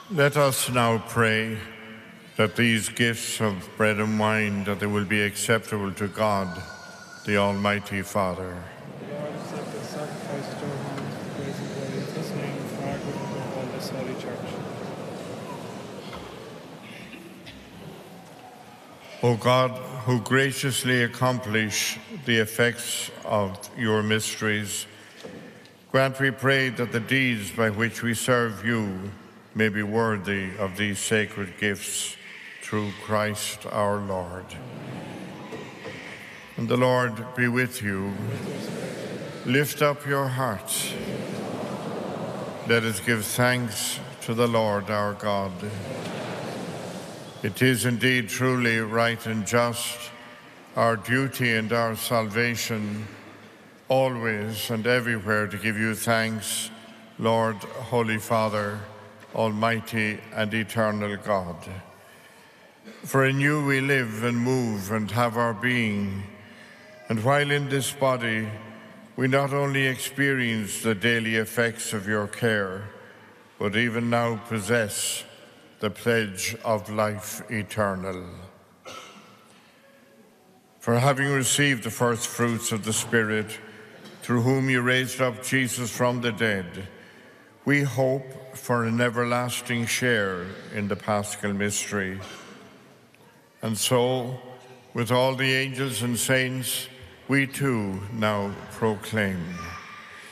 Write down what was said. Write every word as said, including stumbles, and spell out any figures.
Let us now pray that these gifts of bread and wine, that they will be acceptable to God, the Almighty Father. The Lord accept the sacrifice of your hands for praise and glory of His name and for our good and of all this holy church. O God, who graciously accomplish the effects of your mysteries, grant, we pray, that the deeds by which we serve you may be worthy of these sacred gifts, through Christ our Lord. And the Lord be with you. Lift up your hearts. Let us give thanks to the Lord our God. It is indeed truly right and just, our duty and our salvation, always and everywhere to give you thanks, Lord, Holy Father, Almighty and eternal God. For in you we live and move and have our being, and while in this body we not only experience the daily effects of your care, but even now possess the pledge of life eternal. For having received the first fruits of the Spirit, through whom you raised up Jesus from the dead, we hope for an everlasting share in the Paschal mystery. And so, with all the angels and saints, we too now proclaim: